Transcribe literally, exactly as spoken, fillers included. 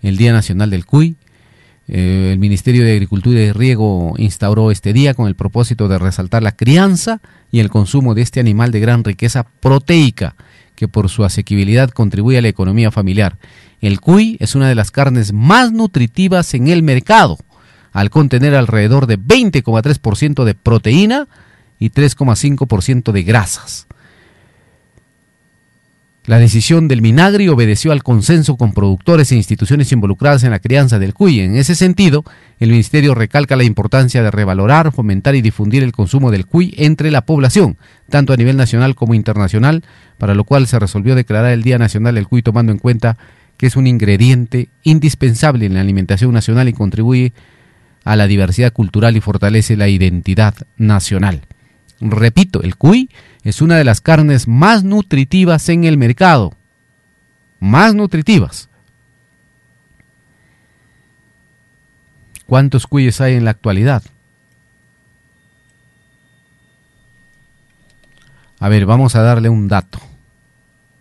el Día Nacional del Cuy. Eh, el Ministerio de Agricultura y Riego instauró este día con el propósito de resaltar la crianza y el consumo de este animal de gran riqueza proteica, que por su asequibilidad contribuye a la economía familiar. El cuy es una de las carnes más nutritivas en el mercado, al contener alrededor de veinte coma tres por ciento de proteína y tres coma cinco por ciento de grasas. La decisión del Minagri obedeció al consenso con productores e instituciones involucradas en la crianza del cuy. En ese sentido, el Ministerio recalca la importancia de revalorar, fomentar y difundir el consumo del cuy entre la población, tanto a nivel nacional como internacional, para lo cual se resolvió declarar el Día Nacional del Cuy tomando en cuenta que es un ingrediente indispensable en la alimentación nacional y contribuye a la diversidad cultural y fortalece la identidad nacional. Repito, el cuy es una de las carnes más nutritivas en el mercado. Más nutritivas. ¿Cuántos cuyes hay en la actualidad? A ver, vamos a darle un dato.